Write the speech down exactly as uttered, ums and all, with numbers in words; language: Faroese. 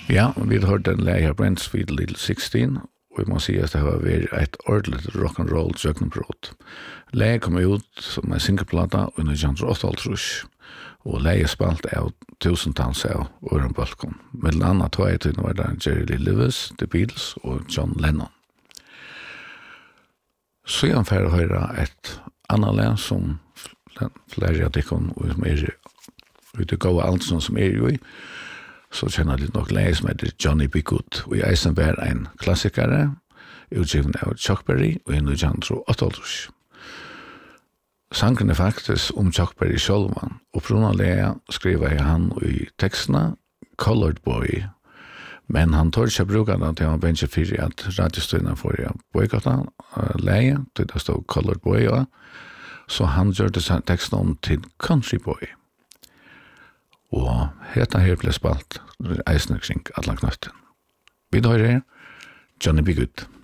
Ja, vi har hørt den leie her på Sweet Little sixteen, og vi må si at det har vært et ordentlig rock'n'roll søknebrot. Leie kom ut som en singelplata under nittien åttaoghalvtrus, og leie spalt av tusentals av Øren Balkon. Mellom annet tog jeg til var det Jerry Lee Lewis, The Beatles og John Lennon. Så jeg får høre et annet land som flere av dekken og som er ute gode alt som er jo i, så kjenner jeg nok leie som heter Johnny B. Good, og jeg som var en klassikere, utgiven av Chuck Berry, og i nittien åttaoghalvtrus. Sangen er faktisk om Chuck Berry selv, og på grunn av det skriver jeg han i tekstene Colored Boy, men han tør ikke bruke den til han bencher for at radiostøyene får jeg boykotte uh, leie, til det stod Colored Boy, ja. Så han gjør det teksten om til Country Boy. Og heta her ble spalt eisende kring alle knøtten. Vi tar her Johnny B. Good.